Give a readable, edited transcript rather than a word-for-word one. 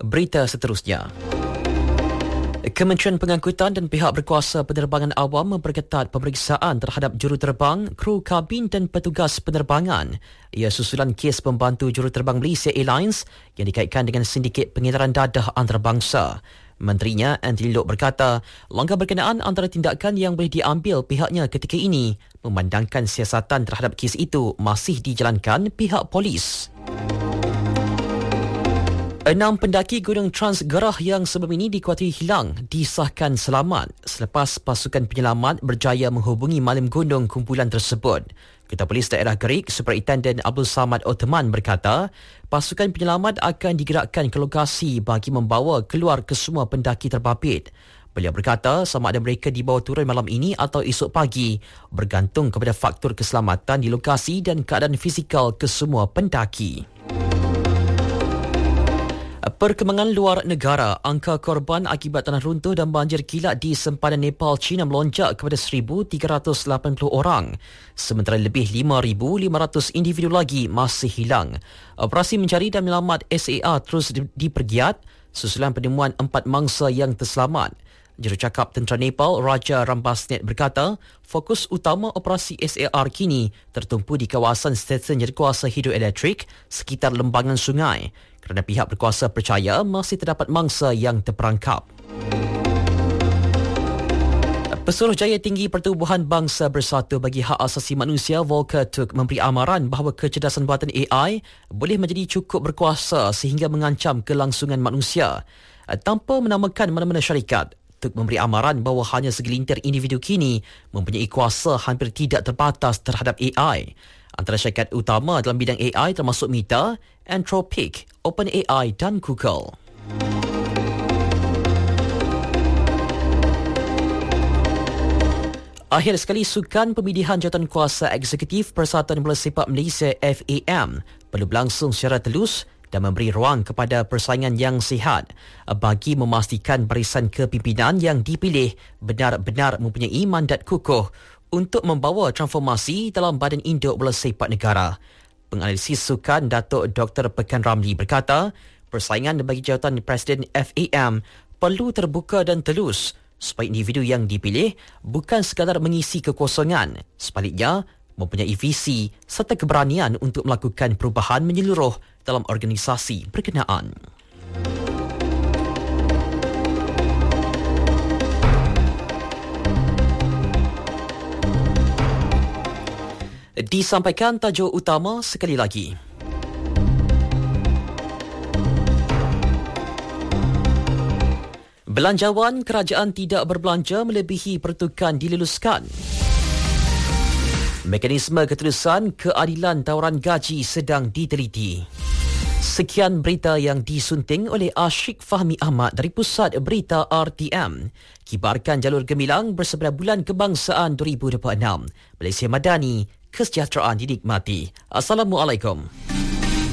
Berita seterusnya. Kementerian Pengangkutan dan pihak berkuasa penerbangan awam memperketat pemeriksaan terhadap juruterbang, kru kabin dan petugas penerbangan. Ia susulan kes pembantu juruterbang Malaysia Airlines yang dikaitkan dengan sindiket pengedaran dadah antarabangsa. Menterinya, Anthony Loke berkata, langkah berkenaan antara tindakan yang boleh diambil pihaknya ketika ini memandangkan siasatan terhadap kes itu masih dijalankan pihak polis. 6 pendaki Gunung Transgerah yang sebelum ini dikuatiri hilang disahkan selamat selepas pasukan penyelamat berjaya menghubungi malim gunung kumpulan tersebut. Ketua Polis Daerah Gerik, Superintendent Abdul Samad Othman berkata, pasukan penyelamat akan digerakkan ke lokasi bagi membawa keluar kesemua pendaki terbabit. Beliau berkata sama ada mereka dibawa turun malam ini atau esok pagi bergantung kepada faktor keselamatan di lokasi dan keadaan fizikal kesemua pendaki. Perkembangan luar negara, angka korban akibat tanah runtuh dan banjir kilat di sempadan Nepal, China melonjak kepada 1,380 orang. Sementara lebih 5,500 individu lagi masih hilang. Operasi mencari dan menyelamat SAR terus dipergiat susulan penemuan 4 mangsa yang terselamat. Jurucakap Tentera Nepal, Raja Rambasnet berkata, fokus utama operasi SAR kini tertumpu di kawasan stesen jadukuasa hidroelektrik sekitar lembangan sungai kerana pihak berkuasa percaya masih terdapat mangsa yang terperangkap. Pesuruhjaya Tinggi Pertubuhan Bangsa Bersatu bagi Hak Asasi Manusia Volker Turk memberi amaran bahawa kecerdasan buatan AI boleh menjadi cukup berkuasa sehingga mengancam kelangsungan manusia. Tanpa menamakan mana-mana syarikat, Turk memberi amaran bahawa hanya segelintir individu kini mempunyai kuasa hampir tidak terbatas terhadap AI. Antara syarikat utama dalam bidang AI termasuk Meta, Anthropic, OpenAI dan Google. Akhir sekali, Sukan Pemilihan Jawatan Kuasa Eksekutif Persatuan Bola Sepak Malaysia FAM perlu berlangsung secara telus dan memberi ruang kepada persaingan yang sihat bagi memastikan barisan kepimpinan yang dipilih benar-benar mempunyai mandat kukuh untuk membawa transformasi dalam Badan Induk Bola Sepak Negara. Penganalisis sukan Datuk Dr. Pekan Ramli berkata, persaingan bagi jawatan Presiden FAM perlu terbuka dan telus supaya individu yang dipilih bukan sekadar mengisi kekosongan, sebaliknya mempunyai visi serta keberanian untuk melakukan perubahan menyeluruh dalam organisasi berkenaan. Disampaikan tajuk utama sekali lagi. Belanjawan kerajaan tidak berbelanja melebihi pertukan diluluskan. Mekanisme keterusan keadilan tawaran gaji sedang diteliti. Sekian berita yang disunting oleh Ashik Fahmi Ahmad dari Pusat Berita RTM. Kibarkan jalur gemilang bersebelah Bulan Kebangsaan 2026. Malaysia Madani, kesejahteraan dinikmati. Assalamualaikum.